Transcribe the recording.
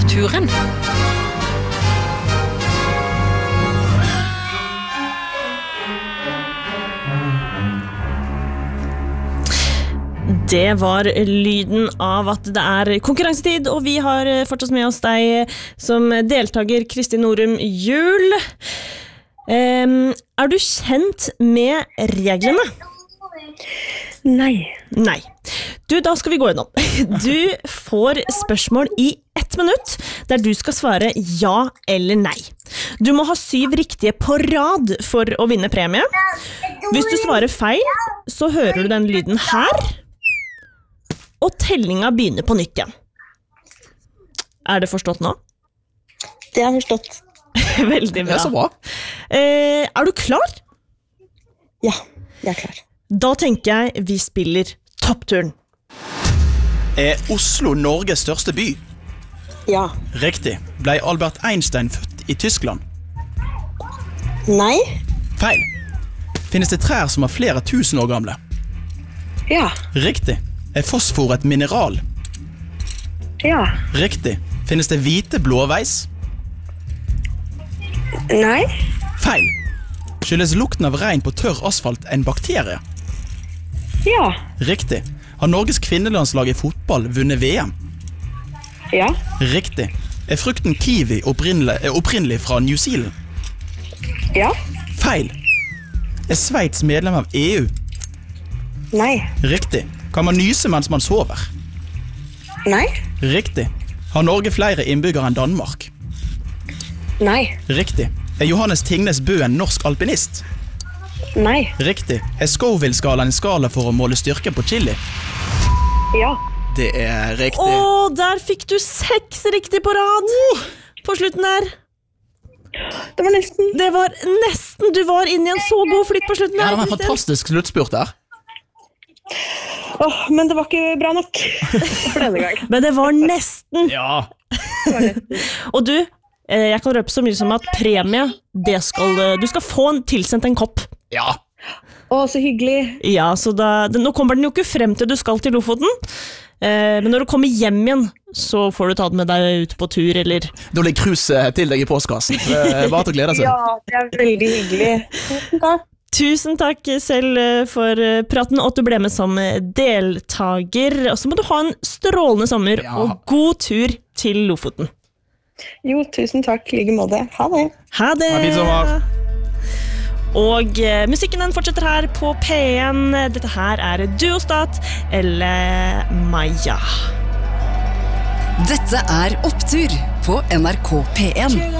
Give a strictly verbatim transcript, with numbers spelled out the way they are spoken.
turen. Det var lyden av at det er konkurransetid, og vi har fortsatt med oss deg som deltager, Kristin Norum Juel. Um, er du kjent med reglene? Nei. Nei. Du, da skal vi gå gjennom. Du får spørsmål i ett minutt, der du skal svare ja eller nei. Du må ha syv riktige på rad for å vinne premie. Hvis du svarer feil, så hører du den lyden her, og tellinga begynner på nytt igjen. Er det forstått nå? Det er forstått. Veldig bra. Det er så bra. Eh, er du klar? Ja, jeg er klar. Da tenker jeg vi spiller toppturen. Er Oslo Norges største by? Ja. Riktig. Ble Albert Einstein født i Tyskland? Nei. Feil. Finnes det trær som er flere tusen år gamle? Ja. Riktig. Er fosfor et mineral? Ja. Riktig. Finnes det hvite blåveis? Nei. Feil. Skyldes lukten av regn på tørr asfalt en bakterie? Ja. Riktig. Har Norges kvinnelandslag i fotball vunnet V M? Ja. Riktig. Er frukten kiwi opprinnelig, er opprinnelig fra New Zealand? Ja. Feil. Er Sveits medlem av E U? Nei. Riktig. Kan man nyse mens man sover? Nei. Riktig. Har Norge flere innbyggere enn Danmark? Nei. Riktig. Er Johannes Tingnes Bø en norsk alpinist? Nei. Riktig. Er Scoville-skalaen en skala for å måle styrke på chili? Ja. Det er riktig. Åh, der fikk du seks riktig på rad. På slutten der. Det var nesten. Det var nesten. Du var inne i en så god flytt på slutten Ja, der. det var en Kristin. fantastisk sluttspurt der. Åh, men det var ikke bra nok for denne gang. Men det var nesten. Ja. Det var nesten. Og du, eh, jeg kan røpe så mye som at premie, det skal, eh, du skal få en tilsendt en kopp. Ja. Åh, så hyggelig. Ja, så da, det, nå kommer den jo ikke frem til du skal til Lofoten, eh, men når du kommer hjem igjen, så får du ta den med deg ut på tur, eller... Da ligger cruise til deg i postkassen. Det er bare til å glede seg. Ja, det er veldig hyggelig. Tusen takk. Tusen takk selv for praten, og at du ble med som deltager. Og så må du ha en strålende sommer, Ja. og god tur til Lofoten. Jo, tusen takk, i like måte. Ha det. Ha det! Ha en fin sommer. Og eh, musikken den fortsetter her på P en. Dette her er Duostat eller Maja. Dette er Opptur på N R K P en.